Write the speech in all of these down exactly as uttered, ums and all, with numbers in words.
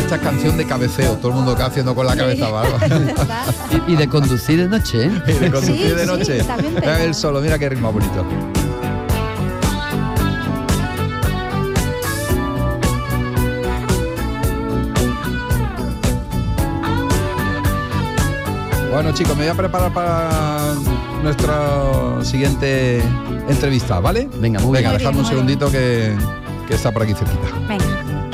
esta es canción de cabeceo, todo el mundo que haciendo con la cabeza, Sí. ¿vale? Y, y de conducir de noche, ¿eh? Y de conducir Sí, de sí, noche. también Mira pega. el solo, mira qué ritmo bonito. Bueno, chicos, me voy a preparar para nuestra siguiente entrevista, ¿vale? Venga, muy bien. Venga, Muy dejadme bien, un muy segundito que, que está por aquí cerquita. Venga.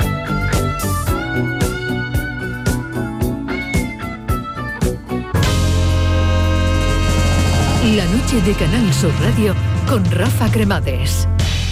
La noche de Canal Sur Radio con Rafa Cremades.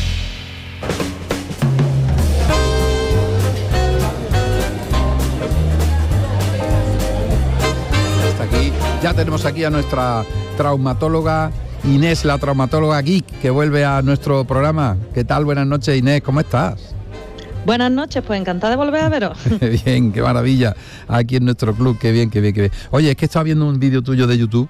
Hasta aquí. Ya tenemos aquí a nuestra traumatóloga Inés, la traumatóloga geek, que vuelve a nuestro programa. ¿Qué tal? Buenas noches, Inés, ¿cómo estás? Buenas noches, pues encantada de volver a veros. Bien, qué maravilla. Aquí en nuestro club, qué bien, qué bien, qué bien. Oye, es que estaba viendo un vídeo tuyo de YouTube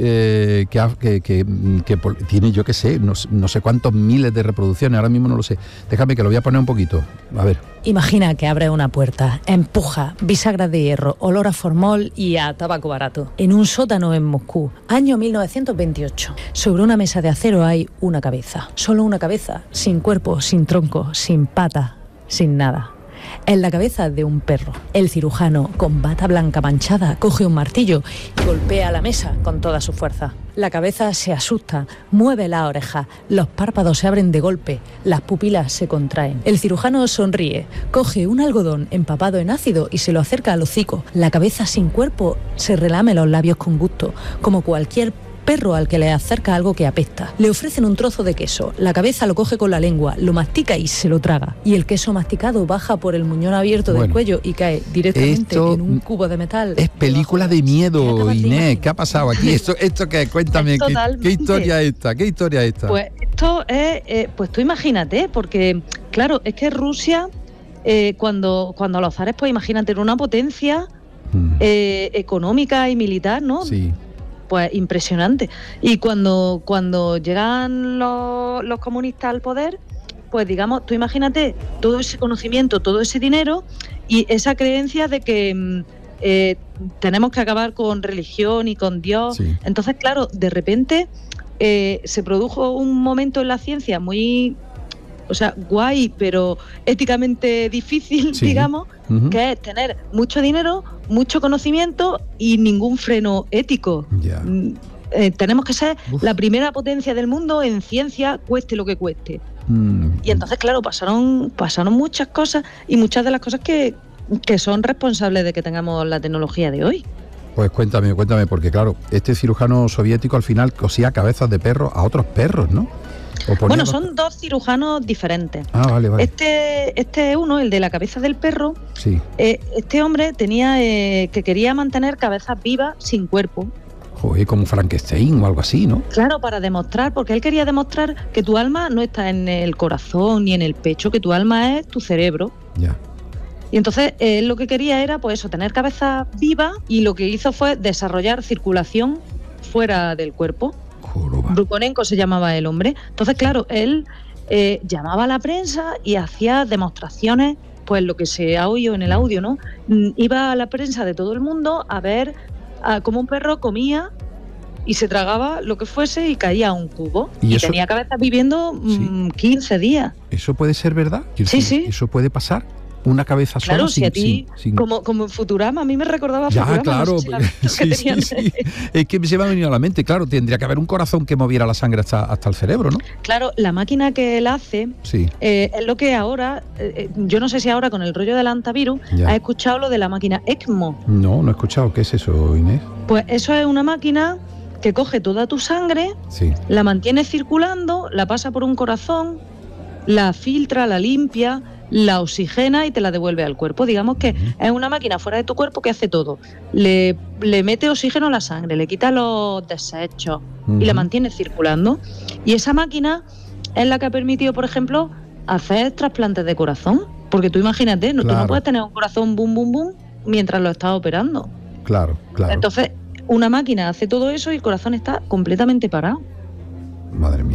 eh, que, ha- que, que, que por- tiene, yo qué sé, no, s- no sé cuántos miles de reproducciones, ahora mismo no lo sé. Déjame que lo voy a poner un poquito. A ver. Imagina que abre una puerta, empuja, bisagras de hierro, olor a formol y a tabaco barato. En un sótano en Moscú, año mil novecientos veintiocho. Sobre una mesa de acero hay una cabeza. Solo una cabeza, sin cuerpo, sin tronco, sin pata, sin nada. Es la cabeza de un perro. El cirujano, con bata blanca manchada, coge un martillo y golpea la mesa con toda su fuerza. La cabeza se asusta, mueve la oreja, los párpados se abren de golpe, las pupilas se contraen. El cirujano sonríe, coge un algodón empapado en ácido y se lo acerca al hocico. La cabeza sin cuerpo se relame los labios con gusto, como cualquier perro al que le acerca algo que apesta. Le ofrecen un trozo de queso, la cabeza lo coge con la lengua, lo mastica y se lo traga. Y el queso masticado baja por el muñón abierto Bueno, del cuello y cae directamente esto en un cubo de metal. Es película de ¿Te miedo, acabas de Inés. imaginar? ¿Qué ha pasado aquí? ¿Esto, esto qué? Cuéntame, ¿qué, Totalmente. qué historia es esta? ¿Qué historia es esta? Pues esto es, eh, pues tú imagínate, porque claro, es que Rusia, eh, cuando, cuando los zares, pues imagínate, era una potencia Mm, eh, económica y militar, ¿no? sí. Pues impresionante. Y cuando, cuando llegan los, los comunistas al poder, pues digamos, tú imagínate todo ese conocimiento, todo ese dinero y esa creencia de que mm, eh, tenemos que acabar con religión y con Dios. Sí. Entonces, claro, de repente eh, se produjo un momento en la ciencia muy, o sea, guay, pero éticamente difícil, Sí. digamos, Ujú. que es tener mucho dinero, mucho conocimiento y ningún freno ético. Ya. Mm, eh, tenemos que ser Uf. la primera potencia del mundo en ciencia, cueste lo que cueste. Mm, Y entonces, claro, pasaron, pasaron muchas cosas y muchas de las cosas que, que son responsables de que tengamos la tecnología de hoy. Pues cuéntame, cuéntame, porque claro, este cirujano soviético al final cosía cabezas de perro a otros perros, ¿no? O ponía Bueno, los- son dos cirujanos diferentes. Ah, vale, vale. Este, este uno, el de la cabeza del perro, Sí. eh, este hombre tenía eh, que quería mantener cabezas vivas sin cuerpo. Joder, como Frankenstein o algo así, ¿no? Claro, para demostrar, porque él quería demostrar que tu alma no está en el corazón ni en el pecho, que tu alma es tu cerebro. Ya. Y entonces él lo que quería era, pues eso, tener cabeza viva y lo que hizo fue desarrollar circulación fuera del cuerpo. Joroba. Brukhonenko se llamaba el hombre. Entonces, claro, él eh, llamaba a la prensa y hacía demostraciones, pues lo que se ha oído en el audio, ¿no? Mm, Iba a la prensa de todo el mundo a ver a cómo un perro comía y se tragaba lo que fuese y caía a un cubo. ¿Y Y, eso- tenía cabeza viviendo mm, quince días. ¿Eso puede ser verdad? Quiero Sí, decir, sí. ¿Eso puede pasar? Una cabeza sola Claro, sin, si a ti, sin- sin- como, como en Futurama, a mí me recordaba Ya, Futurama. claro. no sé si la has visto, Sí, que sí, tenían- sí. Es que se me ha venido a la mente, claro, tendría que haber un corazón que moviera la sangre hasta, hasta el cerebro, ¿no? Claro, la máquina que él hace Sí. eh, es lo que ahora, eh, eh, yo no sé si ahora con el rollo del antivirus, Ya. has escuchado lo de la máquina ECMO. No, no he escuchado. ¿Qué es eso, Inés? Pues eso es una máquina que coge toda tu sangre, Sí. la mantiene circulando, la pasa por un corazón, la filtra, la limpia, la oxigena y te la devuelve al cuerpo. Digamos que es una máquina fuera de tu cuerpo que hace todo. Le, le mete oxígeno a la sangre, le quita los desechos y la Ujú. mantiene circulando. Y esa máquina es la que ha permitido, por ejemplo, hacer trasplantes de corazón. Porque tú imagínate, no, tú Claro. no puedes tener un corazón boom, boom, boom mientras lo estás operando. Claro, claro. Entonces, una máquina hace todo eso y el corazón está completamente parado. Madre mía.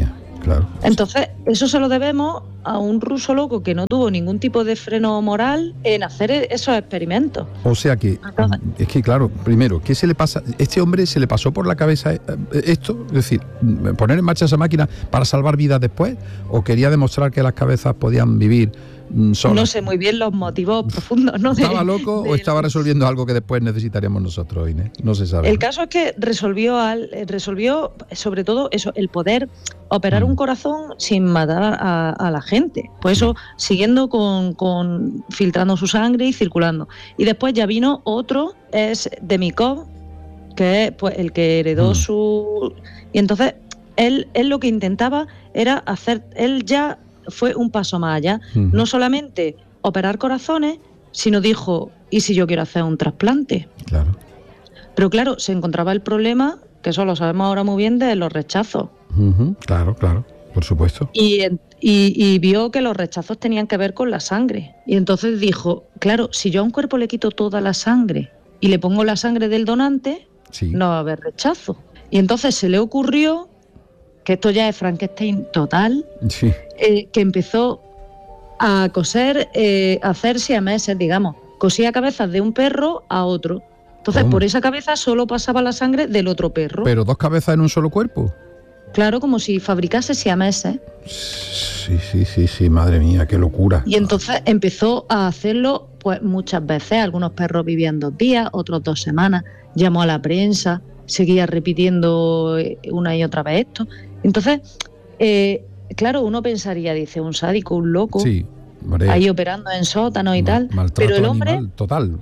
claro. Entonces, eso se lo debemos a un ruso loco que no tuvo ningún tipo de freno moral en hacer esos experimentos. O sea que, Entonces, es que claro, primero, ¿qué se le pasa? ¿Este hombre se le pasó por la cabeza esto? Es decir, poner en marcha esa máquina para salvar vidas después, ¿o quería demostrar que las cabezas podían vivir solas? No sé muy bien los motivos profundos, ¿no? ¿Estaba De, loco de, o estaba resolviendo algo que después necesitaríamos nosotros, Inés? No se sabe. El caso es que resolvió, al, resolvió sobre todo eso, el poder operar mm. un corazón sin matar a, a la gente. Pues eso, siguiendo con, con filtrando su sangre y circulando. Y después ya vino otro, es Demikov, que es pues el que heredó mm. su... Y entonces él, él lo que intentaba era hacer... Él ya fue un paso más allá. Mm. No solamente operar corazones, sino dijo, ¿y si yo quiero hacer un trasplante? Claro. Pero claro, se encontraba el problema, que eso lo sabemos ahora muy bien, de los rechazos. Uh-huh. Claro, claro, por supuesto. Y, y, y vio que los rechazos tenían que ver con la sangre. Y entonces dijo, claro, si yo a un cuerpo le quito toda la sangre y le pongo la sangre del donante, sí. no va a haber rechazo. Y entonces se le ocurrió, que esto ya es Frankenstein total, sí. eh, que empezó a coser, eh, a hacer siameses, digamos. Cosía cabezas de un perro a otro. Entonces, ¿cómo? Por esa cabeza solo pasaba la sangre del otro perro. ¿Pero dos cabezas en un solo cuerpo? Claro, como si fabricase siameses. Sí, sí, sí, sí, madre mía, qué locura. Y entonces empezó a hacerlo pues muchas veces. Algunos perros vivían dos días, otros dos semanas. Llamó a la prensa, seguía repitiendo una y otra vez esto. Entonces, eh, claro, uno pensaría, dice, un sádico, un loco, sí, María, ahí operando en sótanos y mal, tal. Pero el hombre... Animal, total,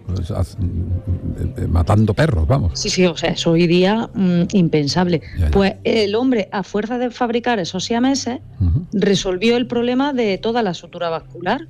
matando perros, vamos. Sí, sí, o sea, eso hoy día mmm, impensable. Ya, ya. Pues el hombre, a fuerza de fabricar esos siameses, uh-huh. resolvió el problema de toda la sutura vascular.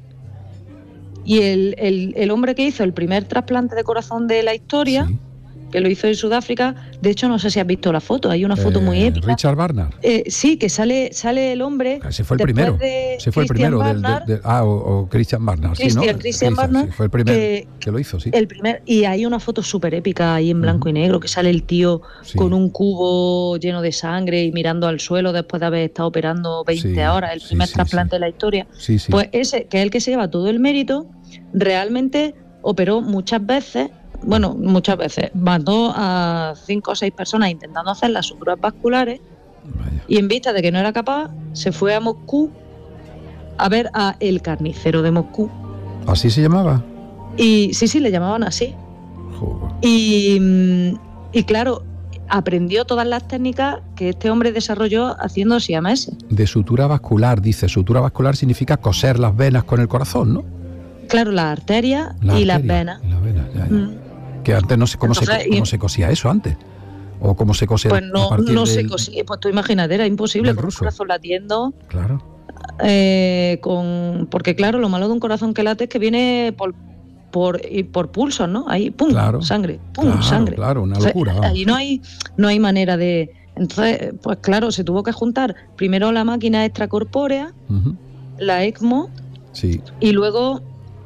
Y el, el, el hombre que hizo el primer trasplante de corazón de la historia... Sí. que lo hizo en Sudáfrica, de hecho no sé si has visto la foto, hay una foto eh, muy épica. Richard Barnard. Eh, sí, que sale sale el hombre. Ese fue el primero. De Ese fue el primero del, del, del, ah, o, o Christian Barnard, Christian, sí, ¿no? Christian Barnard. Sí, fue el primero que, que lo hizo, sí. El primer, y hay una foto súper épica ahí en blanco uh-huh. y negro, que sale el tío sí. con un cubo lleno de sangre y mirando al suelo después de haber estado operando veinte sí, horas, el primer sí, trasplante sí. de la historia. Sí, sí. Pues ese, que es el que se lleva todo el mérito, realmente operó muchas veces. Bueno, muchas veces mató a cinco o seis personas intentando hacer las suturas vasculares. Vaya. Y en vista de que no era capaz, se fue a Moscú a ver a El Carnicero de Moscú. ¿Así se llamaba? Y sí, sí, le llamaban así. Joder. Y, y claro, aprendió todas las técnicas que este hombre desarrolló haciendo siameses. De sutura vascular, dice. Sutura vascular significa coser las venas con el corazón, ¿no? Claro, las arterias la y arteria, las venas. Las venas, ya, ya. Mm. Que antes no sé cómo, Entonces, se, cómo y... se cosía eso antes. O cómo se cose Pues no, a partir no del... se cosía. Pues tú imagínate, era imposible con un corazón latiendo. Claro. Eh, con, porque claro, lo malo de un corazón que late es que viene por por, y por pulsos, ¿no? Ahí, pum, claro, sangre, pum, claro, sangre. Claro, una locura. O sea, ahí no hay, no hay manera de... Entonces, pues claro, se tuvo que juntar primero la máquina extracorpórea, uh-huh. la ECMO, sí. y luego...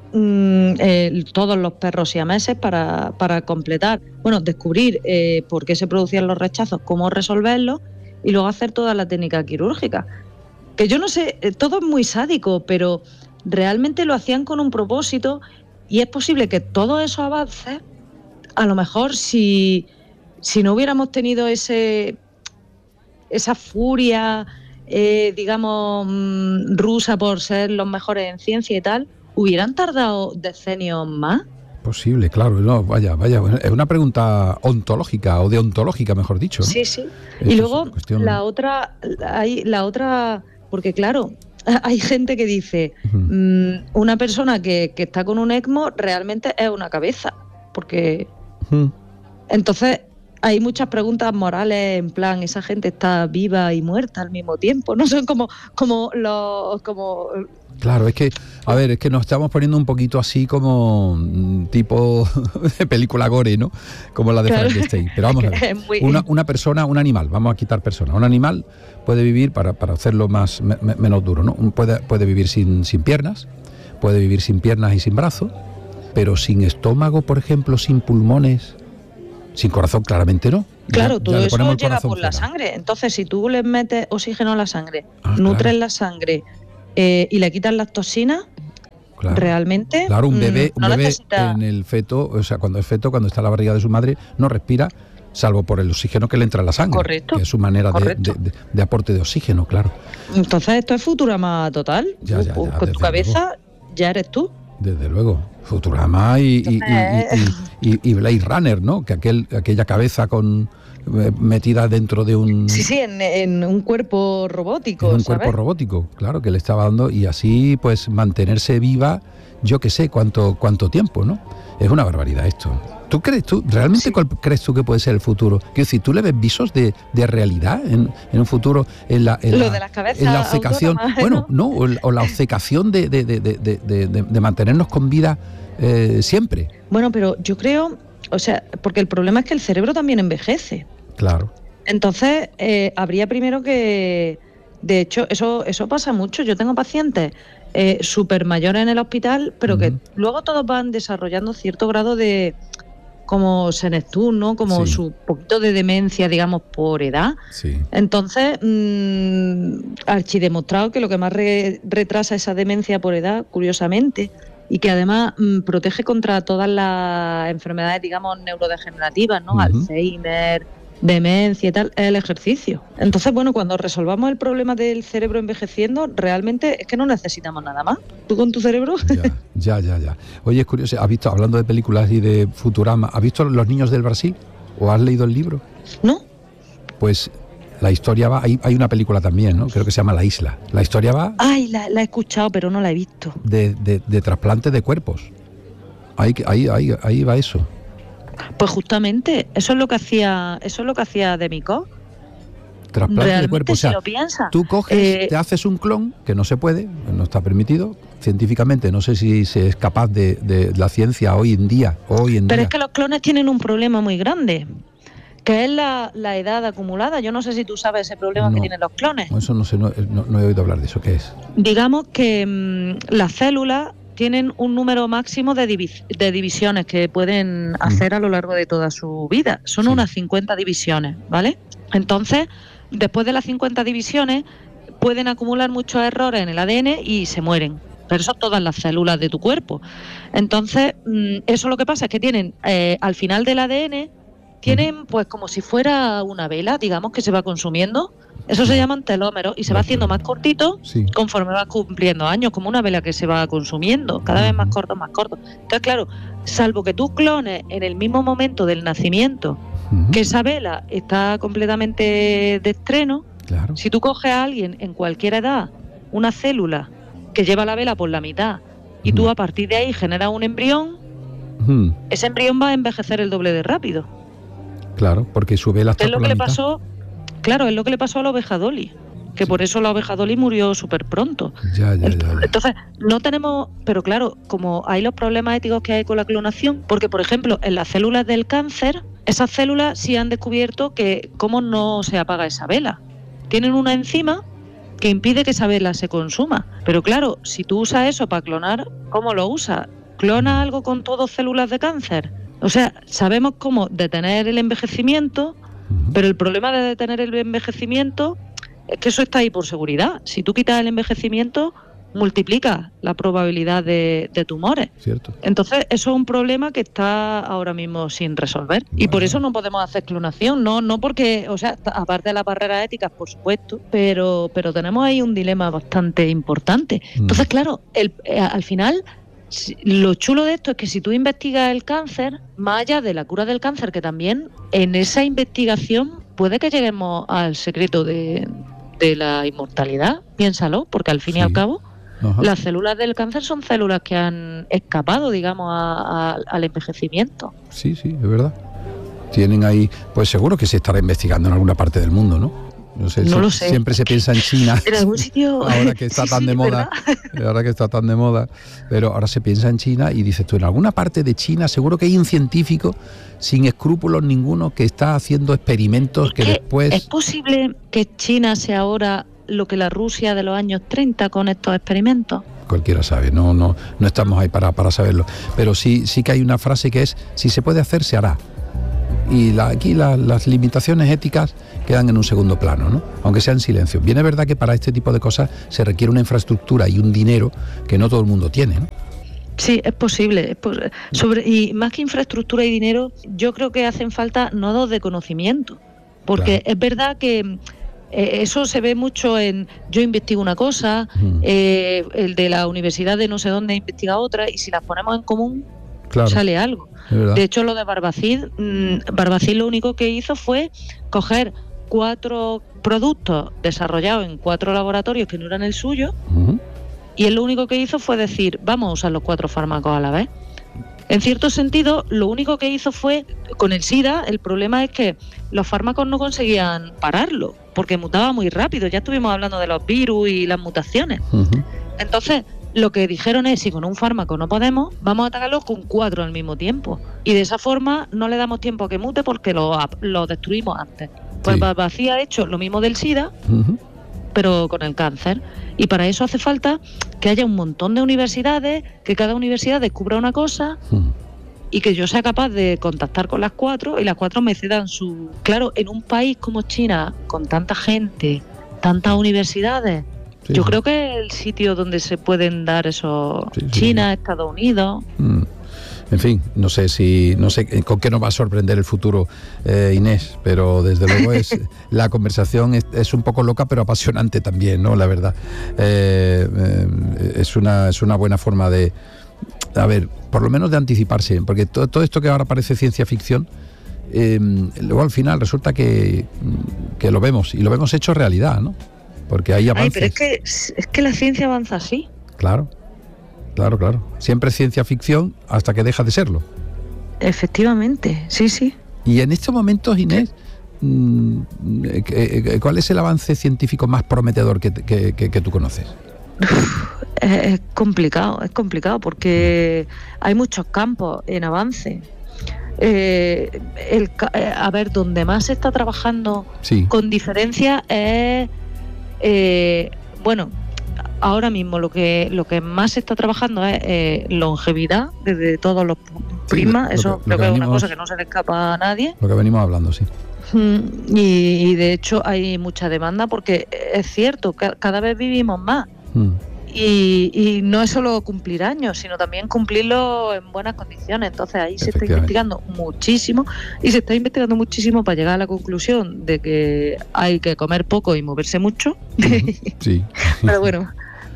Eh, todos los perros siameses para, para completar, bueno, descubrir eh, por qué se producían los rechazos, cómo resolverlos y luego hacer toda la técnica quirúrgica. Que yo no sé, eh, todo es muy sádico, pero realmente lo hacían con un propósito y es posible que todos esos avances, a lo mejor si, si no hubiéramos tenido ese esa furia, eh, digamos, mmm, rusa por ser los mejores en ciencia y tal, ¿hubieran tardado decenios más? Posible, claro. No, vaya, vaya. Es una pregunta ontológica o deontológica, mejor dicho, ¿no? Sí, sí. Esto y luego cuestión... la otra, hay la otra, porque claro, hay gente que dice, uh-huh. mmm, una persona que, que está con un ECMO realmente es una cabeza, porque uh-huh. entonces hay muchas preguntas morales en plan, esa gente está viva y muerta al mismo tiempo, no son como como los como Claro, es que, a ver, es que nos estamos poniendo un poquito así como tipo de película gore, ¿no? Como la de claro. Frankenstein. Pero vamos a ver, muy... una, una persona, un animal, vamos a quitar persona. Un animal puede vivir, para, para hacerlo más me, menos duro, ¿no? Puede, puede vivir sin, sin piernas, puede vivir sin piernas y sin brazos, pero sin estómago, por ejemplo, sin pulmones, Sin corazón, claramente no. Claro, Ya- todo ya le eso ponemos el llega corazón por la fuera. sangre. Entonces, si tú le metes oxígeno a la sangre, Ah, nutres claro. la sangre eh, y le quitas las toxinas, Claro. realmente Claro, un mm, bebé, un no bebé necesita... en el feto, o sea, cuando es feto, cuando está en la barriga de su madre, no respira, salvo por el oxígeno que le entra a la sangre. Correcto, Que es su manera de, correcto. de- de- de aporte de oxígeno, claro. Entonces, esto es Futurama total. Ya, Tú, ya, pues, ya, con desde tu cabeza ya eres tú. Desde luego. Futurama y, y, y- y- y- y Blade Runner, ¿no? Que aquel, aquella cabeza con eh, metida dentro de un, Sí, sí, en, en un cuerpo robótico, en un ¿sabes? cuerpo robótico, claro, que le estaba dando, y así pues mantenerse viva, yo que sé cuánto, cuánto tiempo, ¿no? Es una barbaridad esto. ¿Tú crees, tú, realmente Sí. cuál crees tú que puede ser el futuro? Quiero decir, ¿tú le ves visos de, de realidad en, en un futuro en la, en Lo la, de las cabezas en la obcecación? autónomas, Bueno, ¿no? no, o la, o la obcecación de, de, de, de, de- de- de mantenernos con vida eh, siempre. Bueno, pero yo creo, o sea, porque el problema es que el cerebro también envejece. Claro. Entonces, eh, habría primero que, de hecho, eso, eso pasa mucho. Yo tengo pacientes eh, súper mayores en el hospital, pero que Ujú. luego todos van desarrollando cierto grado de, como senectud, ¿no? Como Sí. su poquito de demencia, digamos, por edad. Sí. Entonces, mmm, archidemostrado que lo que más re- retrasa esa demencia por edad, curiosamente, y que además mm, protege contra todas las enfermedades, digamos, neurodegenerativas, ¿no? Ujú. Alzheimer, demencia y tal, es el ejercicio. Entonces, bueno, cuando resolvamos el problema del cerebro envejeciendo, realmente es que no necesitamos nada más. Tú con tu cerebro... Ya, ya, ya, ya. Oye, es curioso, ¿has visto, hablando de películas y de Futurama, ¿has visto Los niños del Brasil? ¿O has leído el libro? ¿No? Pues la historia va, hay, hay una película también, ¿no? Creo que se llama La Isla. La historia va Ay, la, la he escuchado, pero no la he visto. de, de, de trasplante de cuerpos. Ahí, ahí, ahí, ahí va eso. Pues justamente, eso es lo que hacía, eso es lo que hacía Demiko. Trasplante de Realmente, cuerpos. O sea, si lo piensas. tú coges, eh, te haces un clon, que no se puede, no está permitido. Científicamente, no sé si se es capaz de, de la ciencia hoy en día. Hoy en Pero día. es que los clones tienen un problema muy grande, que es la, la edad acumulada. Yo no sé si tú sabes ese problema No. que tienen los clones. Eso no sé, no, no- no he oído hablar de eso. ¿Qué es? Digamos que mm, las células tienen un número máximo de, divis- de divisiones que pueden hacer a lo largo de toda su vida. Son Sí. unas cincuenta divisiones, ¿vale? Entonces, después de las cincuenta divisiones, pueden acumular muchos errores en el A D N y se mueren. Pero eso todas las células de tu cuerpo. Entonces, mm, eso lo que pasa es que tienen, eh, al final del A D N, tienen pues como si fuera una vela, digamos, que se va consumiendo. Eso se llaman telómeros y se va Los haciendo más telómeros. cortito Sí. conforme vas cumpliendo años, como una vela que se va consumiendo, cada vez más Ujú. corto, más corto. Entonces, claro, salvo que tú clones en el mismo momento del nacimiento, Ujú. que esa vela está completamente de estreno, Claro. si tú coges a alguien en cualquier edad, una célula que lleva la vela por la mitad, y tú Ujú. a partir de ahí generas un embrión, Ujú. ese embrión va a envejecer el doble de rápido. Claro, porque su vela está Es lo por que la le mitad. pasó, claro, es lo que le pasó a la oveja Dolly, que Sí. por eso la oveja Dolly murió súper pronto. Ya, ya, ya, ya. Entonces, no tenemos, pero claro, como hay los problemas éticos que hay con la clonación, porque por ejemplo, en las células del cáncer, esas células sí han descubierto que cómo no se apaga esa vela. Tienen una enzima que impide que esa vela se consuma. Pero claro, si tú usas eso para clonar, ¿cómo lo usas? ¿Clona algo con todas células de cáncer? O sea, sabemos cómo detener el envejecimiento, Ujú. pero el problema de detener el envejecimiento es que eso está ahí por seguridad. Si tú quitas el envejecimiento, multiplica la probabilidad de, de tumores. Cierto. Entonces, eso es un problema que está ahora mismo sin resolver. Y por Vale. eso no podemos hacer clonación, no no porque, o sea, aparte de las barreras éticas, por supuesto, pero, pero tenemos ahí un dilema bastante importante. Mm. Entonces, claro, el, eh, al final, si- lo chulo de esto es que si tú investigas el cáncer, más allá de la cura del cáncer, que también en esa investigación puede que lleguemos al secreto de, de la inmortalidad, piénsalo, porque al fin y Sí. al cabo, Ajá. las células del cáncer son células que han escapado, digamos, a- a- al envejecimiento. Sí, sí, es verdad. Tienen ahí, pues seguro que se estará investigando en alguna parte del mundo, ¿no? No, sé, No sie- lo sé. Siempre se piensa en China. En algún sitio... Ahora que está Sí, tan sí, de moda, ¿verdad? ahora que está tan de moda, pero ahora se piensa en China y dices tú, en alguna parte de China seguro que hay un científico sin escrúpulos ninguno que está haciendo experimentos que ¿Es después... posible que China sea ahora lo que la Rusia de los años treinta con estos experimentos? Cualquiera sabe, no, no, no estamos ahí para, para saberlo. Pero sí, sí que hay una frase que es, si se puede hacer, se hará. Y la, aquí la, las limitaciones éticas quedan en un segundo plano, ¿no? Aunque sea en silencio. Bien es verdad que para este tipo de cosas se requiere una infraestructura y un dinero que no todo el mundo tiene, ¿no? Sí, es posible. Es pos- sobre, y más que infraestructura y dinero, yo creo que hacen falta nodos de conocimiento. Porque Claro. es verdad que eh, eso se ve mucho en yo investigo una cosa, Mm. eh, el de la universidad de no sé dónde investiga otra, y si las ponemos en común Claro, sale algo. es verdad. De hecho, lo de Barbacid, mmm, Barbacid lo único que hizo fue coger cuatro productos desarrollados en cuatro laboratorios que no eran el suyo, Ujú. y él lo único que hizo fue decir, vamos a usar los cuatro fármacos a la vez. En cierto sentido, lo único que hizo fue, con el SIDA, el problema es que los fármacos no conseguían pararlo, porque mutaba muy rápido. Ya estuvimos hablando de los virus y las mutaciones. Ujú. Entonces, lo que dijeron es, si con un fármaco no podemos, vamos a atacarlo con cuatro al mismo tiempo. Y de esa forma no le damos tiempo a que mute porque lo, lo destruimos antes. Pues Sí. Barbacid ha hecho lo mismo del SIDA, Ujú. pero con el cáncer. Y para eso hace falta que haya un montón de universidades, que cada universidad descubra una cosa Ujú. y que yo sea capaz de contactar con las cuatro y las cuatro me cedan su... Claro, en un país como China, con tanta gente, tantas universidades, Sí, yo sí. creo que es el sitio donde se pueden dar eso. Sí, sí, China, Estados Unidos... Mm. En fin, no sé si no sé con qué nos va a sorprender el futuro, eh, Inés, pero desde luego es la conversación es, es un poco loca pero apasionante también, ¿no? La verdad, eh, eh, es una es una buena forma de, a ver, por lo menos de anticiparse, porque todo, todo esto que ahora parece ciencia ficción, eh, luego al final resulta que, que lo vemos y lo vemos hecho realidad, ¿no? Porque hay avances. Ay, pero es que, es que la ciencia avanza así. Claro, claro, claro. Siempre es ciencia ficción hasta que deja de serlo. Efectivamente, sí, sí. Y en estos momentos, Inés, mm, eh, eh, ¿cuál es el avance científico más prometedor que, que, que, que tú conoces? Es, es complicado, es complicado porque hay muchos campos en avance. Eh, el, ca- eh, a ver, donde más se está trabajando Sí. con diferencia es, eh, bueno, ahora mismo lo que lo que más se está trabajando es eh, longevidad desde todos los prismas. lo- lo Eso que- creo lo que que es una venimos- cosa que no se le escapa a nadie. Lo que venimos hablando, sí. Mm, Y, y de hecho hay mucha demanda porque es cierto, ca- cada vez vivimos más. Mm. Y, y no es solo cumplir años, sino también cumplirlo en buenas condiciones. Entonces ahí se está Efectivamente. investigando muchísimo y se está investigando muchísimo para llegar a la conclusión de que hay que comer poco y moverse mucho. Sí. Pero bueno,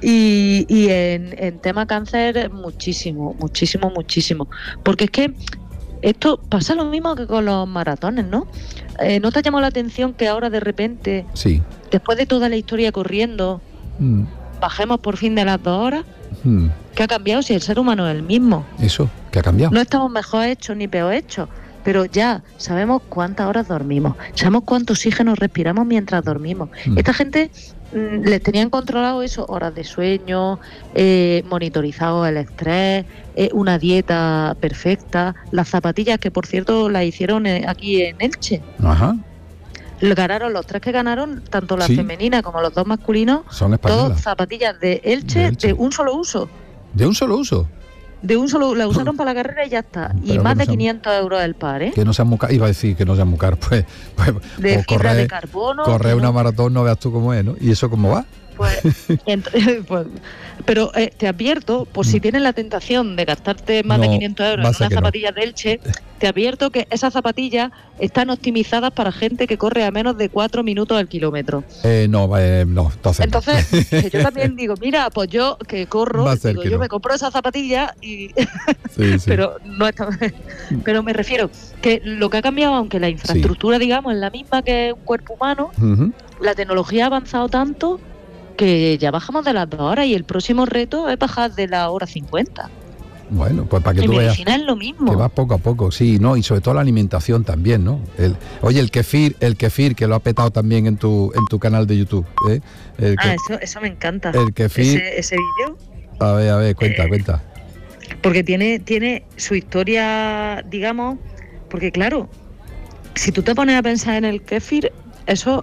y, y en, en tema cáncer muchísimo, muchísimo, muchísimo. Porque es que esto pasa lo mismo que con los maratones, ¿no? Eh, ¿No te ha llamado la atención que ahora de repente, Sí. después de toda la historia corriendo, Mm. bajemos por fin de las dos horas? Mm. ¿Qué ha cambiado si el ser humano es el mismo? Eso, ¿qué ha cambiado? No estamos mejor hechos ni peor hechos, pero ya sabemos cuántas horas dormimos, sabemos cuánto oxígeno respiramos mientras dormimos. Mm. Esta gente mm, les tenían controlado eso, horas de sueño, eh, monitorizado el estrés, eh, una dieta perfecta, las zapatillas que por cierto las hicieron eh, aquí en Elche. Ajá. Ganaron los tres que ganaron, tanto la Sí. femenina como los dos masculinos, Son todos españolas. zapatillas de Elche, De de Elche. un solo uso. De un solo uso. De un solo, la usaron para la carrera y ya está. Y Pero más que no de sean- quinientos euros el par, ¿eh? Que no sean mucar. Iba a decir que no sean mucar. Pues, pues, De pues fibra de correr, carbono. correr que una no- maratón no veas tú cómo es, ¿no? ¿Y eso cómo va? Pues, ent- pues, pero eh, te advierto, por si tienes la tentación de gastarte más de No, quinientos euros va a en ser unas que no. zapatillas de Elche, te advierto que esas zapatillas están optimizadas para gente que corre a menos de cuatro minutos al kilómetro. Eh, no, eh, no, entonces. no. Entonces, que yo también digo, mira, pues yo que corro, Va a ser digo, que yo no. me compro esas zapatillas y Sí, sí. pero no está pero me refiero que lo que ha cambiado, aunque la infraestructura digamos es la misma que un cuerpo humano, Ujú. la tecnología ha avanzado tanto que ya bajamos de las dos horas y el próximo reto es bajar de la hora cincuenta. Bueno, pues para que En tú veas medicina es lo mismo. que va poco a poco, sí, no, y sobre todo la alimentación también, ¿no? El, oye, el kefir, el kefir que lo ha petado también en tu en tu canal de YouTube, ¿eh? El Ah, que- eso, eso me encanta. el kefir, Ese, ese vídeo, a ver, a ver, cuenta, eh, cuenta. porque tiene, tiene su historia, digamos, porque claro, si tú te pones a pensar en el kéfir, eso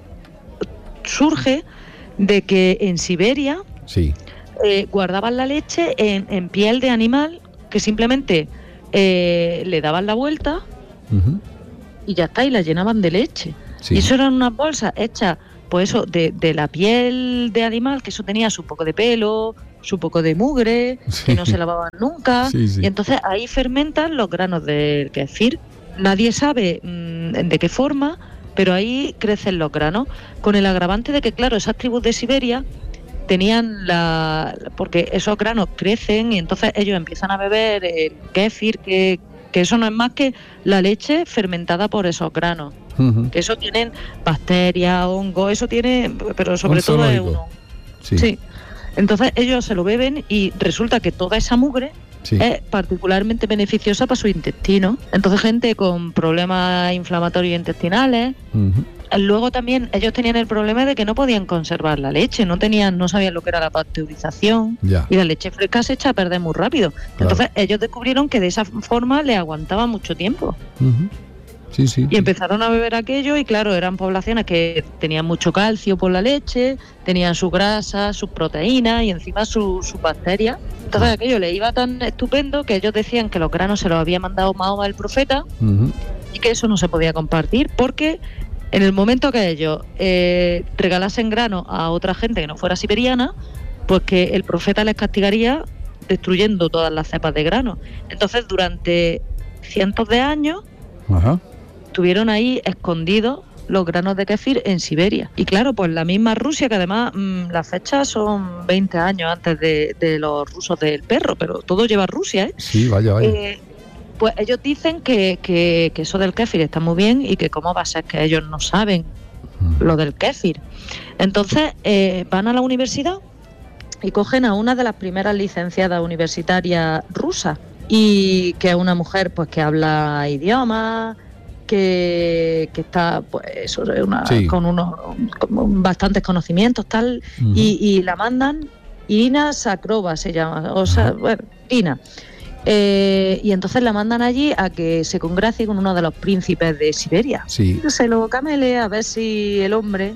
surge de que en Siberia Sí. eh, guardaban la leche en, en piel de animal que simplemente eh, le daban la vuelta Ujú. y ya está, y la llenaban de leche. Sí. Y eso eran unas bolsas hechas, pues eso, de, de la piel de animal, que eso tenía su poco de pelo, su poco de mugre, Sí. que no se lavaban nunca, Sí, sí. y entonces ahí fermentan los granos del kéfir. Nadie sabe mmm, de qué forma, pero ahí crecen los granos, con el agravante de que, claro, esas tribus de Siberia tenían la... porque esos granos crecen y entonces ellos empiezan a beber el kéfir, que, que eso no es más que la leche fermentada por esos granos. Ujú. Que eso tienen bacterias, hongos, eso tiene, pero sobre Un todo es zoológico. uno. Sí. Sí. Entonces ellos se lo beben y resulta que toda esa mugre Sí. es particularmente beneficiosa para su intestino. Entonces gente con problemas inflamatorios intestinales. Ujú. Luego también ellos tenían el problema de que no podían conservar la leche, no tenían, no sabían lo que era la pasteurización. Ya. Y la leche fresca se echa a perder muy rápido. Entonces ellos descubrieron que de esa forma le aguantaba mucho tiempo. Ujú. Sí, sí. Y empezaron a beber aquello y claro, eran poblaciones que tenían mucho calcio por la leche, tenían sus grasas, sus proteínas y encima sus su bacterias. Entonces aquello les iba tan estupendo que ellos decían que los granos se los había mandado Mahoma el profeta Ujú. y que eso no se podía compartir porque en el momento que ellos eh, regalasen granos a otra gente que no fuera siberiana, pues que el profeta les castigaría destruyendo todas las cepas de grano. Entonces durante cientos de años Ajá. estuvieron ahí escondidos los granos de kéfir en Siberia. Y claro, pues la misma Rusia, que además mmm, las fechas son veinte años antes de, de los rusos del perro, pero todo lleva Rusia, ¿eh? Sí, vaya, vaya. Eh, pues ellos dicen que, que, que eso del kéfir está muy bien y que cómo va a ser que ellos no saben Ujú. lo del kéfir. Entonces eh, van a la universidad y cogen a una de las primeras licenciadas universitarias rusas, y que es una mujer pues que habla idiomas, que, que está pues eso, una, Sí. con unos con bastantes conocimientos tal, Ujú. y, y la mandan. Irina Sakrova se llama, o sea, Ajá. bueno, Irina. Eh, y entonces la mandan allí a que se congracie con uno de los príncipes de Siberia. Sí. Se lo camele a ver si el hombre...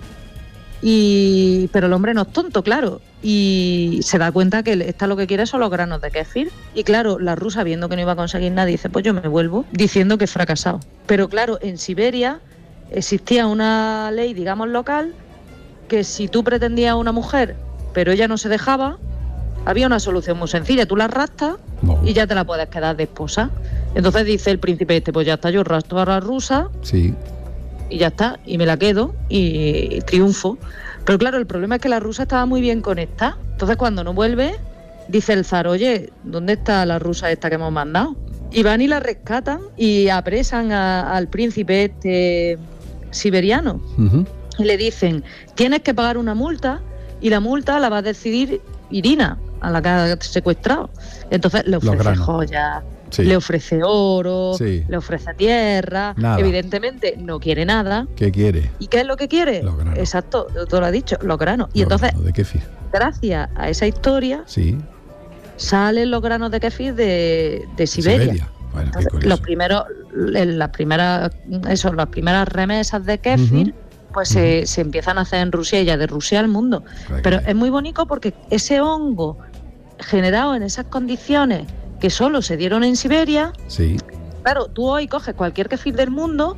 Y pero el hombre no es tonto, claro, y se da cuenta que esta lo que quiere son los granos de kéfir. Y claro, la rusa, viendo que no iba a conseguir nada, dice, pues yo me vuelvo, diciendo que he fracasado. Pero claro, en Siberia existía una ley, digamos, local, que si tú pretendías a una mujer, pero ella no se dejaba, había una solución muy sencilla, tú la arrastras No. y ya te la puedes quedar de esposa. Entonces dice el príncipe este, pues ya está, yo arrastro a la rusa Sí. y ya está, y me la quedo y, y triunfo. Pero claro, el problema es que la rusa estaba muy bien conectada. Entonces cuando no vuelve, dice el zar, oye, ¿dónde está la rusa esta que hemos mandado? Y van y la rescatan y apresan a- al príncipe este siberiano. Ujú. Y le dicen, tienes que pagar una multa y la multa la va a decidir Irina, a la que ha secuestrado. Entonces le Los ofrece granos. joyas, Sí. le ofrece oro, Sí. le ofrece tierra. Nada. Evidentemente no quiere nada. ¿Qué quiere? ¿Y qué es lo que quiere? Los granos. Exacto, tú lo has dicho, los granos. Y Los entonces, granos de kéfir. gracias a esa historia, Sí. salen los granos de kéfir de, de Siberia. Bueno, qué Entonces, curioso. los primeros, en las primeras, eso, las primeras remesas de kéfir, Ujú. pues se, se empiezan a hacer en Rusia y ya de Rusia al mundo. Claro, Pero claro. es muy bonito porque ese hongo generado en esas condiciones que solo se dieron en Siberia, Sí. claro, tú hoy coges cualquier kéfir del mundo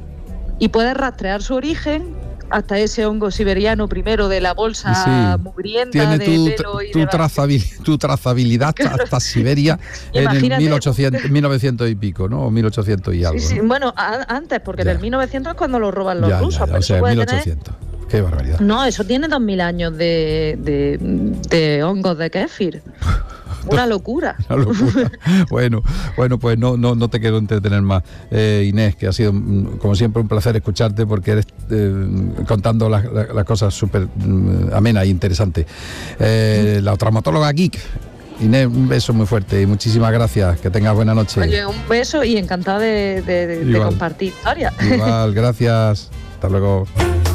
y puedes rastrear su origen hasta ese hongo siberiano primero de la bolsa Sí. mugrienta Tiene de tu, pelo y tu, de trazabil- tu trazabilidad hasta, hasta Siberia en el Imagínate. mil ochocientos, mil novecientos y pico, ¿no? O mil ochocientos y algo. Sí, sí, ¿no? bueno, a- antes, porque Ya. del mil novecientos es cuando lo roban los Ya, ya, rusos. ya, pero o eso sea, puede mil tener- ochocientos. Qué barbaridad. No, eso tiene dos mil años de, de, de hongos de kéfir. Una locura. Una locura. bueno, bueno, pues no, no, no te quiero entretener más, eh, Inés, que ha sido mm, como siempre un placer escucharte porque eres eh, contando las, las- las cosas súper mm, amenas e interesantes. Eh, la traumatóloga geek. Inés, un beso muy fuerte y muchísimas gracias. Que tengas buena noche. Oye, un beso y encantada de, de- de- de Igual. compartir historias. Igual, gracias. Hasta luego.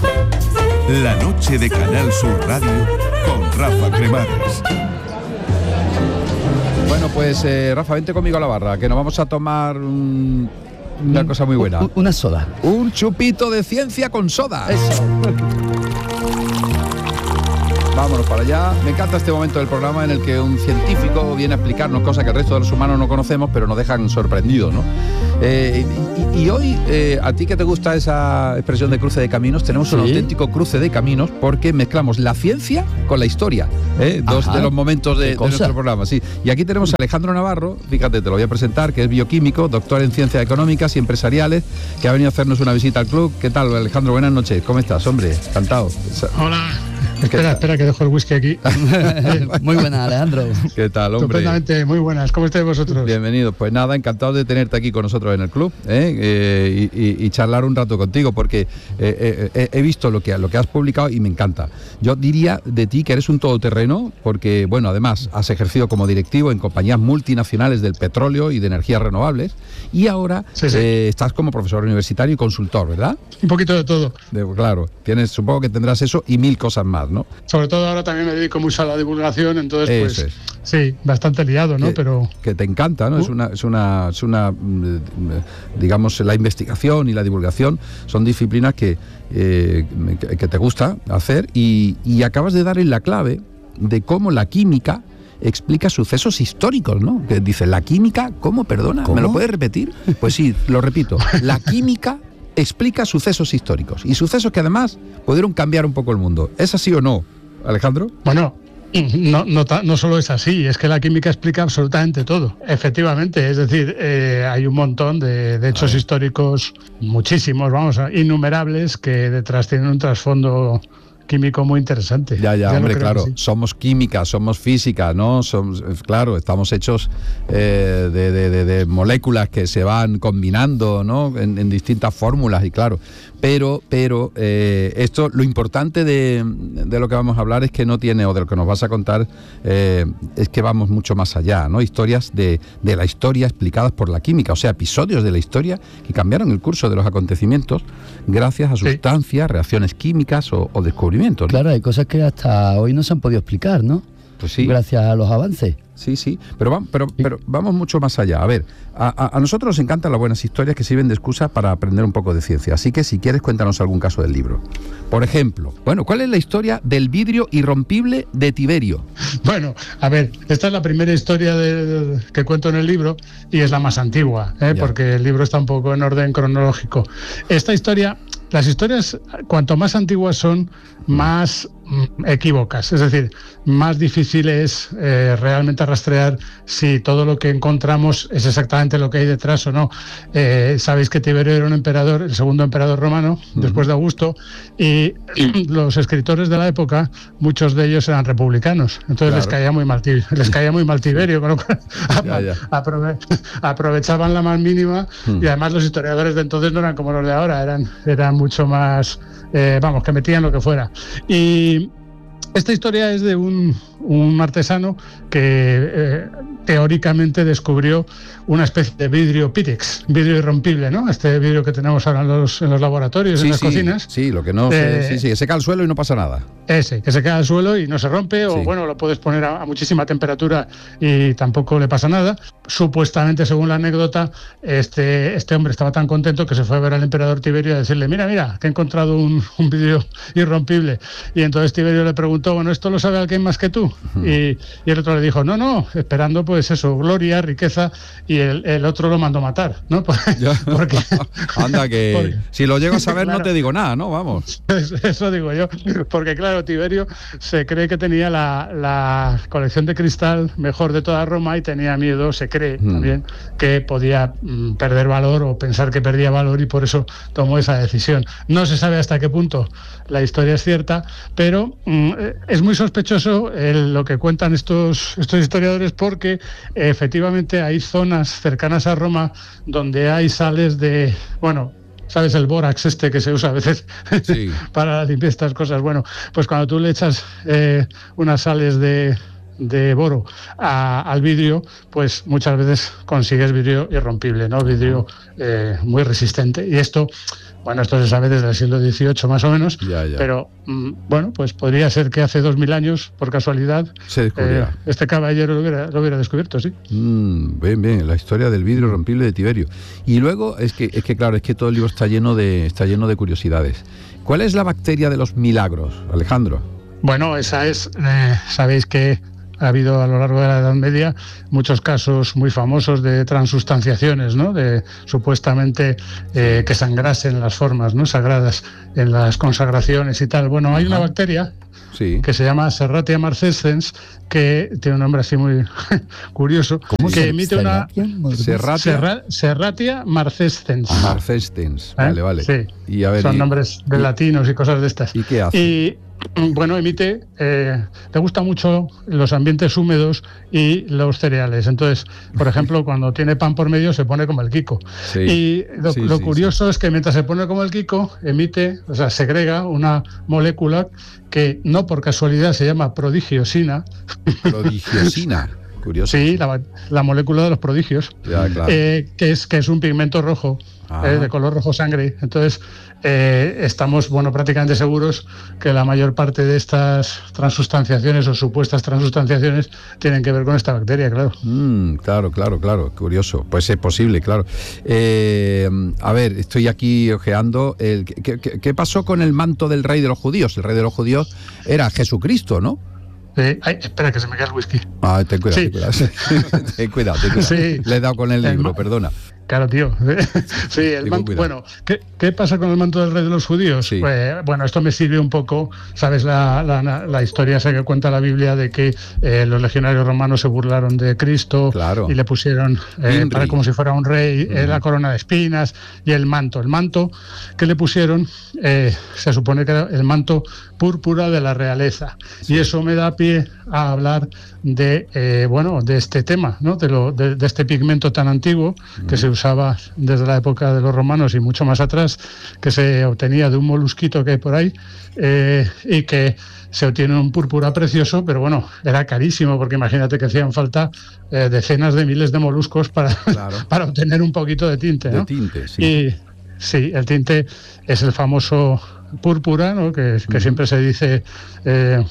La noche de Canal Sur Radio con Rafa Cremades. Bueno, pues eh, Rafa, vente conmigo a la barra, que nos vamos a tomar un- una cosa muy buena. U- Una soda. Un chupito de ciencia con soda. Eso. Vámonos para allá. Me encanta este momento del programa en el que un científico viene a explicarnos cosas que el resto de los humanos no conocemos, pero nos dejan sorprendidos, ¿no? Eh, y, y hoy, eh, a ti que te gusta esa expresión de cruce de caminos, tenemos un Sí. auténtico cruce de caminos porque mezclamos la ciencia con la historia. ¿eh? Dos Ajá. de los momentos de, ¿Qué de cosa? nuestro programa. Sí. Y aquí tenemos a Alejandro Navarro, fíjate, te lo voy a presentar, que es bioquímico, doctor en ciencias económicas y empresariales, que ha venido a hacernos una visita al club. ¿Qué tal, Alejandro? Buenas noches. ¿Cómo estás, hombre? Encantado. Hola. ¿Qué Espera, tal? espera que dejo el whisky aquí. Muy buena, Alejandro. ¿Qué tal, hombre? Estupendamente, muy buenas. ¿Cómo estáis vosotros? Bienvenido. Pues nada, encantado de tenerte aquí con nosotros en el club ¿eh? Eh, y, y- y charlar un rato contigo porque eh, eh, he visto lo que, lo que has publicado y me encanta. Yo diría de ti que eres un todoterreno porque, bueno, además has ejercido como directivo en compañías multinacionales del petróleo y de energías renovables y ahora Sí, sí. eh, estás como profesor universitario y consultor, ¿verdad? Un poquito de todo. De- claro, tienes, supongo que tendrás eso y mil cosas más, ¿no? Sobre todo ahora también me dedico mucho a la divulgación, entonces pues Eso es. sí, bastante liado, ¿no? que, Pero que te encanta, ¿no? Uh. Es una, es una, es una, mm, digamos, la investigación y la divulgación son disciplinas que, eh, que que te gusta hacer y, y acabas de dar en la clave de cómo la química explica sucesos históricos, ¿no? Que dice, la química, ¿cómo? Perdona, ¿Cómo? ¿me lo puedes repetir? Pues sí, lo repito, la química explica sucesos históricos y sucesos que además pudieron cambiar un poco el mundo. ¿Es así o no, Alejandro? bueno, no, no, ta- no solo es así, es que la química explica absolutamente todo. Efectivamente, es decir, eh, hay un montón de, de hechos históricos, muchísimos, vamos, a- innumerables, que detrás tienen un trasfondo químico muy interesante. Ya, ya, lo hombre, creo claro, que sí. somos química, somos física, ¿no? Somos, eh, claro, estamos hechos eh, de, de- de- de moléculas que se van combinando, ¿no? En, en distintas fórmulas y claro, pero, pero eh, esto, lo importante de, de lo que vamos a hablar es que no tiene, o de lo que nos vas a contar, eh, es que vamos mucho más allá, ¿no? Historias de, de la historia explicadas por la química, o sea, episodios de la historia que cambiaron el curso de los acontecimientos gracias a Sí. sustancias, reacciones químicas o, o descubrimientos, ¿no? Claro, hay cosas que hasta hoy no se han podido explicar, ¿no? Pues sí. Gracias a los avances. Sí, sí, pero, va- pero, pero vamos mucho más allá. A ver, a, a- a nosotros nos encantan las buenas historias que sirven de excusa para aprender un poco de ciencia. Así que si quieres, cuéntanos algún caso del libro. Por ejemplo, bueno, ¿cuál es la historia del vidrio irrompible de Tiberio? Bueno, a ver, esta es la primera historia de- de- que cuento en el libro y es la más antigua, ¿eh? Ya. Porque el libro está un poco en orden cronológico. Esta historia, las historias, cuanto más antiguas son, más mm, equívocas, es decir, más difícil es eh, realmente rastrear si todo lo que encontramos es exactamente lo que hay detrás o no. Eh, Sabéis que Tiberio era un emperador, el segundo emperador romano, después de Augusto, y los escritores de la época, muchos de ellos eran republicanos, entonces les Claro. caía muy mal, Ti- les caía muy mal Tiberio, con lo cual Ya, ya. aprove- aprovechaban la más mínima Hmm. y además los historiadores de entonces no eran como los de ahora, eran, eran mucho más, eh, vamos, que metían lo que fuera. Y esta historia es de un, un artesano que eh, teóricamente descubrió una especie de vidrio Pyrex, vidrio irrompible, ¿no? Este vidrio que tenemos ahora en los, en los laboratorios, en Sí, las sí, cocinas. sí, lo que no se, Eh, sí, sí, que seca al suelo y no pasa nada. Ese, que se cae al suelo y no se rompe, o Sí. bueno, lo puedes poner a, a muchísima temperatura y tampoco le pasa nada. Supuestamente, según la anécdota, este, este hombre estaba tan contento que se fue a ver al emperador Tiberio a decirle, mira, mira, que he encontrado un, un vidrio irrompible. Y entonces Tiberio le preguntó, bueno, ¿esto lo sabe alguien más que tú? Y, y el otro le dijo, no, no, esperando pues eso, gloria, riqueza, y el, el otro lo mandó matar, ¿no? Ya. Porque, Anda, que porque- si lo llego a saber no Claro. te digo nada, ¿no? Vamos. Eso digo yo, porque claro, Tiberio se cree que tenía la, la colección de cristal mejor de toda Roma y tenía miedo, se cree Mm. también, que podía mm, perder valor o pensar que perdía valor y por eso tomó esa decisión. No se sabe hasta qué punto la historia es cierta, pero mm, eh, es muy sospechoso el- lo que cuentan estos, estos historiadores porque eh, efectivamente hay zonas cercanas a Roma donde hay sales de, bueno, ¿sabes? El bórax este que se usa a veces Sí. para limpiar estas cosas. Bueno, pues cuando tú le echas eh, unas sales de, de boro a- al vidrio, pues muchas veces consigues vidrio irrompible, ¿no? Vidrio eh, muy resistente. Y esto, bueno, esto se sabe desde el siglo dieciocho más o menos, Ya, ya. pero mm, bueno, pues podría ser que hace dos mil años, por casualidad, Se descubrirá. eh, este caballero lo hubiera, lo hubiera descubierto, sí. Mm, bien, bien, la historia del vidrio rompible de Tiberio. Y luego, es que, es que claro, es que todo el libro está lleno de, está lleno de curiosidades. ¿Cuál es la bacteria de los milagros, Alejandro? Bueno, esa es, eh, sabéis que ha habido a lo largo de la Edad Media muchos casos muy famosos de transustanciaciones, ¿no? De supuestamente eh, que sangrasen las formas, ¿no? Sagradas en las consagraciones y tal. Bueno, hay una bacteria sí. que se llama Serratia marcescens, que tiene un nombre así muy curioso, ¿Cómo que se emite una Serratia, Serra, Serratia marcescens. Marcescens, ¿Eh? vale, vale. Sí. Y a ver, son y, nombres de y, latinos y cosas de estas. ¿Y qué hace? Y bueno, emite, eh, le gusta mucho los ambientes húmedos y los cereales. Entonces, por ejemplo, cuando tiene pan por medio se pone como el Kiko. Sí. Y lo, sí, lo sí, curioso sí. es que mientras se pone como el Kiko, emite, o sea, segrega una molécula que no por casualidad se llama prodigiosina. Prodigiosina. Curioso. Sí, la, la molécula de los prodigios, ya, claro. eh, que es que es un pigmento rojo, eh, de color rojo sangre. Entonces, eh, estamos bueno prácticamente seguros que la mayor parte de estas transustanciaciones o supuestas transustanciaciones tienen que ver con esta bacteria, claro. Mm, claro, claro, claro, curioso. Pues es posible, claro. Eh, a ver, estoy aquí ojeando. El, ¿qué, qué, ¿Qué pasó con el manto del rey de los judíos? El rey de los judíos era Jesucristo, ¿no? Eh, ay, espera, que se me cae el whisky. Ah, ten cuidado, sí. ten cuidado. ten cuidado, ten cuidado. Sí. Le he dado con el libro, el perdona. Claro, tío. Sí, el manto, bueno, ¿qué, ¿qué pasa con el manto del rey de los judíos? Sí. Pues, bueno, esto me sirve un poco, ¿sabes? La, la, la historia esa que cuenta la Biblia de que eh, los legionarios romanos se burlaron de Cristo, claro. y le pusieron eh, para como si fuera un rey, uh-huh. eh, la corona de espinas y el manto. El manto que le pusieron eh, se supone que era el manto púrpura de la realeza. Sí. Y eso me da pie a hablar de eh, bueno de este tema, ¿no? De, lo, de, de este pigmento tan antiguo uh-huh. que se usaba desde la época de los romanos y mucho más atrás, que se obtenía de un molusquito que hay por ahí eh, y que se obtiene un púrpura precioso, pero bueno, era carísimo porque imagínate que hacían falta eh, decenas de miles de moluscos para, claro. para obtener un poquito de tinte, ¿no? De tinte, sí. Y sí, el tinte es el famoso púrpura, ¿no? Que, que uh-huh. siempre se dice eh,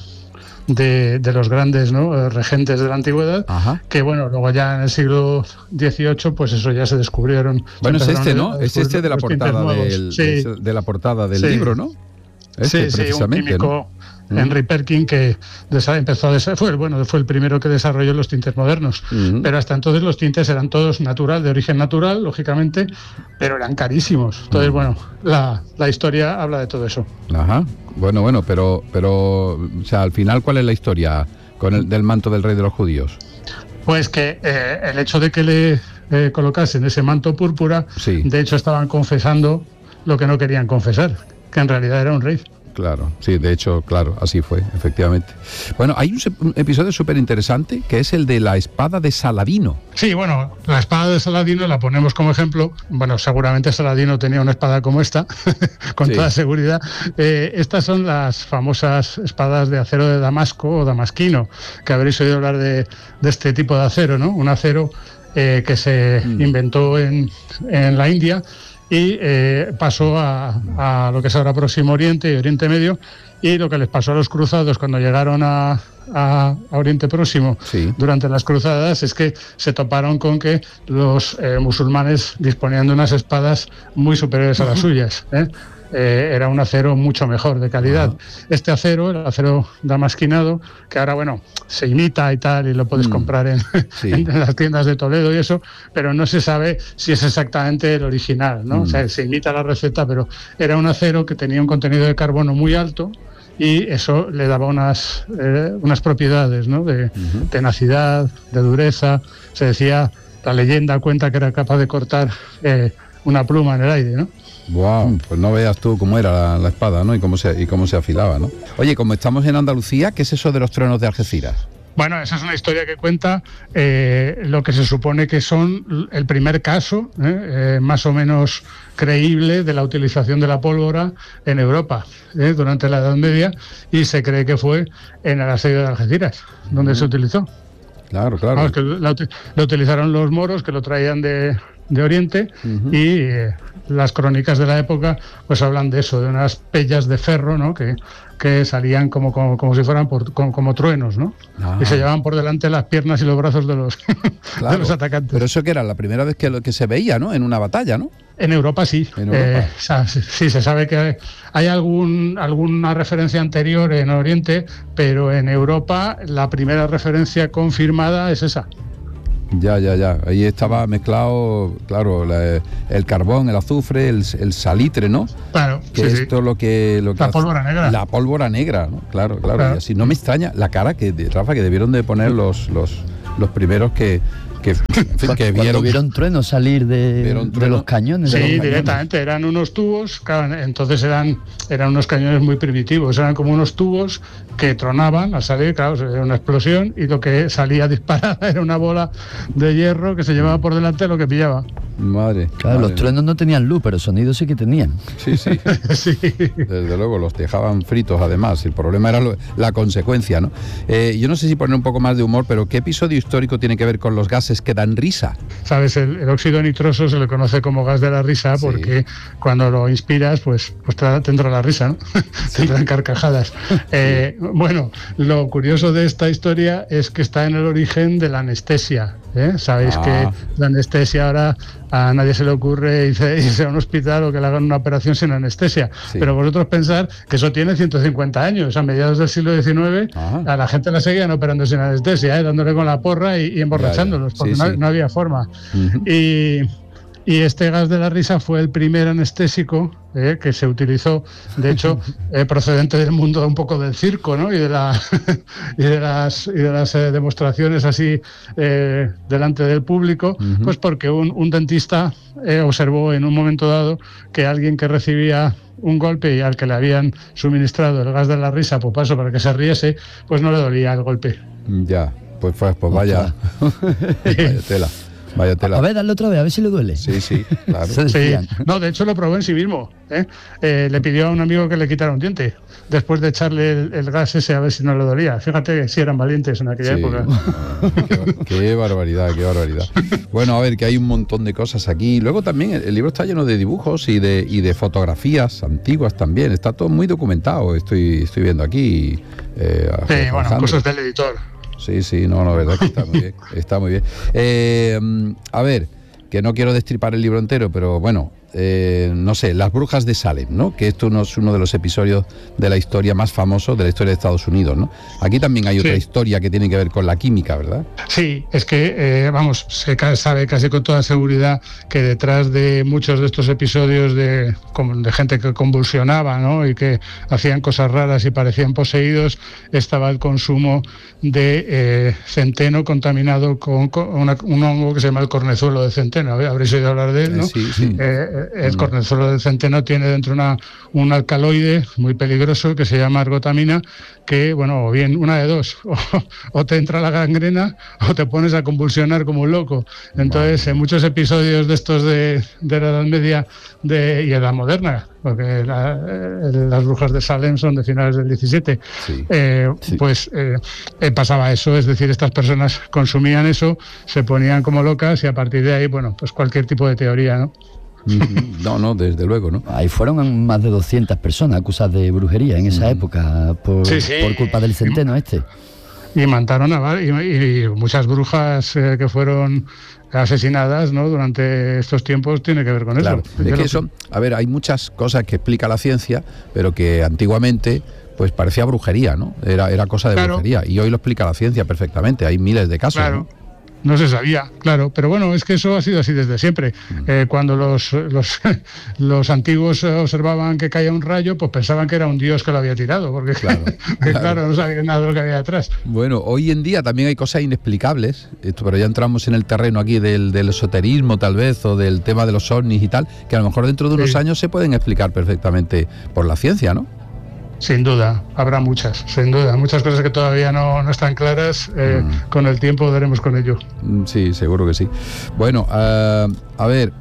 de, de los grandes, ¿no? regentes de la antigüedad. Ajá. Que bueno, luego ya en el siglo dieciocho, pues eso ya se descubrieron. Bueno, es este, ¿no? Es este de la portada del, sí. de la portada del sí. libro, ¿no? Este, sí, precisamente, sí, un químico, ¿no? Henry Perkin, que empezó a desa- fue bueno fue el primero que desarrolló los tintes modernos, uh-huh. pero hasta entonces los tintes eran todos natural, de origen natural, lógicamente, pero eran carísimos. Entonces, uh-huh. bueno, la, la historia habla de todo eso. Ajá. Bueno, bueno, pero, pero, o sea, al final, ¿cuál es la historia con el del manto del rey de los judíos? Pues que eh, el hecho de que le eh, colocasen ese manto púrpura, sí. de hecho estaban confesando lo que no querían confesar, que en realidad era un rey. Claro, sí, de hecho, claro, así fue, efectivamente. Bueno, hay un, un episodio súper interesante que es el de la espada de Saladino. Sí, bueno, la espada de Saladino la ponemos como ejemplo. Bueno, seguramente Saladino tenía una espada como esta, con sí. toda seguridad. Eh, estas son las famosas espadas de acero de Damasco o damasquino, que habréis oído hablar de, de este tipo de acero, ¿no? Un acero eh, que se mm. inventó en, en la India y eh, pasó a, a lo que es ahora Próximo Oriente y Oriente Medio, y lo que les pasó a los cruzados cuando llegaron a, a, a Oriente Próximo sí. durante las cruzadas es que se toparon con que los eh, musulmanes disponían de unas espadas muy superiores a las suyas, ¿eh? Eh, era un acero mucho mejor de calidad. Uh-huh. Este acero, el acero damasquinado, que ahora, bueno, se imita y tal, y lo puedes mm. comprar en, sí. en las tiendas de Toledo y eso, pero no se sabe si es exactamente el original, ¿no? Mm. O sea, se imita la receta, pero era un acero que tenía un contenido de carbono muy alto y eso le daba unas, eh, unas propiedades, ¿no? De uh-huh. tenacidad, de dureza. Se decía, la leyenda cuenta que era capaz de cortar eh, una pluma en el aire, ¿no? Wow, pues no veas tú cómo era la, la espada, ¿no? Y cómo se y cómo se afilaba, ¿no? Oye, como estamos en Andalucía, ¿qué es eso de los truenos de Algeciras? Bueno, esa es una historia que cuenta eh, lo que se supone que son el primer caso, eh, eh, más o menos creíble, de la utilización de la pólvora en Europa eh, durante la Edad Media, y se cree que fue en el asedio de Algeciras, donde mm. se utilizó. Claro, claro. Vamos, que lo, lo utilizaron los moros, que lo traían de, de Oriente, uh-huh. y eh, las crónicas de la época pues hablan de eso, de unas pellas de ferro, ¿no? que, que salían como, como, como si fueran por, como, como truenos, ¿no? Ah. Y se llevaban por delante las piernas y los brazos de los, claro. de los atacantes. Pero eso que era la primera vez que, lo, que se veía, ¿no? En una batalla, ¿no? En Europa sí. ¿En Europa? Eh, o sea, sí, se sabe que hay algún, alguna referencia anterior en Oriente, pero en Europa la primera referencia confirmada es esa. Ya, ya, ya. Ahí estaba mezclado, claro, la, el carbón, el azufre, el, el salitre, ¿no? Claro. Que sí, esto sí. lo que, lo que La hace- pólvora negra. La pólvora negra, ¿no? Claro, claro. Claro. Y así no me extraña la cara que de Rafa que debieron de poner los los, los primeros que que, en fin, que Cuando vieron. vieron truenos salir de, Vieron de trueno. los cañones. de Sí, los cañones. directamente, eran unos tubos, claro, entonces eran, eran unos cañones muy primitivos, eran como unos tubos que tronaban al salir, claro, era una explosión y lo que salía disparada era una bola de hierro que se llevaba por delante lo que pillaba. Madre. Claro, madre los truenos no tenían luz, pero sonido sí que tenían. Sí, sí. Sí. Desde luego, los dejaban fritos además. El problema era lo- la consecuencia, ¿no? Eh, yo no sé si poner un poco más de humor, pero ¿qué episodio histórico tiene que ver con los gases que dan risa? Sabes, el, el óxido nitroso se le conoce como gas de la risa Sí. porque cuando lo inspiras, pues, pues te, te entra la risa, ¿no? Te entran carcajadas. Eh, bueno, lo curioso de esta historia es que está en el origen de la anestesia. ¿eh? Sabéis Ah. que la anestesia ahora a nadie se le ocurre irse, irse a un hospital o que le hagan una operación sin anestesia. Sí. Pero vosotros pensar que eso tiene ciento cincuenta años. A mediados del siglo diecinueve Ah. a la gente la seguían operando sin anestesia, ¿eh? dándole con la porra y, y emborrachándolos, Ya, ya. porque Sí, no, sí. no había forma. Ujú. Y, y este gas de la risa fue el primer anestésico eh, que se utilizó, de hecho, eh, procedente del mundo un poco del circo, ¿no? Y de, la, y de las, y de las eh, demostraciones así eh, delante del público, Ujú. pues porque un, un dentista eh, observó en un momento dado que alguien que recibía un golpe y al que le habían suministrado el gas de la risa, pues paso para que se riese, pues no le dolía el golpe. Ya, pues, pues, pues vaya. Vaya tela. Vaya tela. A ver, dale otra vez, a ver si le duele. Sí, sí, claro. Se Sí, decían. no, de hecho lo probó en sí mismo. ¿eh? Eh, le pidió a un amigo que le quitara un diente después de echarle el, el gas ese a ver si no le dolía. Fíjate que sí eran valientes en aquella Sí. época. qué, qué barbaridad, qué barbaridad. Bueno, a ver, que hay un montón de cosas aquí. Luego también el, el libro está lleno de dibujos y de, y de fotografías antiguas también. Está todo muy documentado, estoy, estoy viendo aquí. eh, a Sí, bueno, Alejandro. cosas del editor. Sí, sí, no, no, verdad que está muy bien. Está muy bien. Eh, a ver, que no quiero destripar el libro entero, pero bueno, eh, no sé, Las brujas de Salem, ¿no? Que esto no es uno de los episodios de la historia más famosos de la historia de Estados Unidos, ¿no? Aquí también hay otra Sí. historia que tiene que ver con la química, ¿verdad? Sí, es que, eh, vamos, se ca- sabe casi con toda seguridad que detrás de muchos de estos episodios de, como de gente que convulsionaba, ¿no? Y que hacían cosas raras y parecían poseídos, estaba el consumo de eh, centeno contaminado con, con una- un hongo que se llama el cornezuelo de centeno. Habréis oído hablar de él, ¿no? Eh, sí, sí. Eh, el cornezuelo del centeno tiene dentro una, un alcaloide muy peligroso que se llama argotamina, que, bueno, o bien una de dos, o, o te entra la gangrena o te pones a convulsionar como un loco. Entonces, en muchos episodios de estos de, de la Edad Media de, y Edad Moderna, porque la- eh, las brujas de Salem son de finales del diecisiete, Sí. eh, Sí. pues eh, eh, pasaba eso, es decir, estas personas consumían eso, se ponían como locas y a partir de ahí, bueno, pues cualquier tipo de teoría, ¿no? No, no, desde luego, ¿no? Ahí fueron más de doscientas personas acusadas de brujería en esa época por, Sí, sí. por culpa del centeno este. Y mataron a var- y, y muchas brujas eh, que fueron asesinadas, ¿no? Durante estos tiempos tiene que ver con Claro, eso. es Yo que lo eso, a ver, hay muchas cosas que explica la ciencia, pero que antiguamente pues parecía brujería, ¿no? Era, era cosa de Claro. brujería. Y hoy lo explica la ciencia perfectamente. Hay miles de casos, Claro. ¿no? No se sabía, claro, pero bueno, es que eso ha sido así desde siempre. Eh, cuando los, los, los antiguos observaban que caía un rayo, pues pensaban que era un dios que lo había tirado, porque Claro, que, claro. claro, no sabían nada de lo que había detrás. Bueno, hoy en día también hay cosas inexplicables, esto, pero ya entramos en el terreno aquí del, del esoterismo tal vez, o del tema de los ovnis y tal, que a lo mejor dentro de unos Sí. años se pueden explicar perfectamente por la ciencia, ¿no? Sin duda, habrá muchas, sin duda, muchas cosas que todavía no, no están claras. Eh, Mm. Con el tiempo daremos con ello. Mm, Sí, seguro que sí. Bueno, eh, a ver,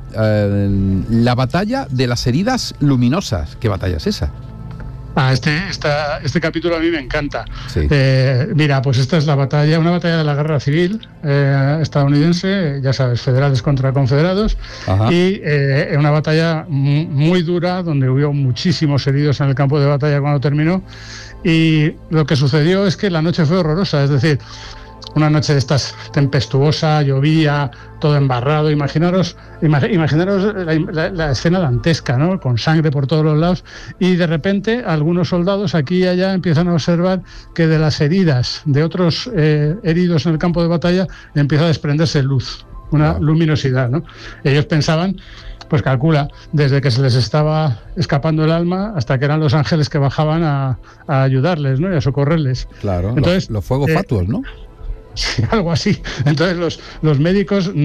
eh, la batalla de las heridas luminosas, ¿qué batalla es esa? Ah, este, esta, este capítulo a mí me encanta. Sí. Eh, mira, pues esta es la batalla, una batalla de la guerra civil eh, estadounidense, ya sabes, federales contra confederados, Ajá. y eh, una batalla mu- muy dura, donde hubo muchísimos heridos en el campo de batalla cuando terminó, y lo que sucedió es que la noche fue horrorosa, es decir, una noche de estas tempestuosa, llovía, todo embarrado. Imaginaros, imag- imaginaros la, la, la escena dantesca, ¿no? Con sangre por todos los lados, y de repente algunos soldados aquí y allá empiezan a observar que de las heridas de otros eh, heridos en el campo de batalla empieza a desprenderse luz, una wow. luminosidad, ¿no? Ellos pensaban, pues calcula, desde que se les estaba escapando el alma hasta que eran los ángeles que bajaban a, a ayudarles, ¿no? Y a socorrerles. Claro, entonces los, los fuegos eh, fatuos, ¿no? Sí, algo así. Entonces los, los médicos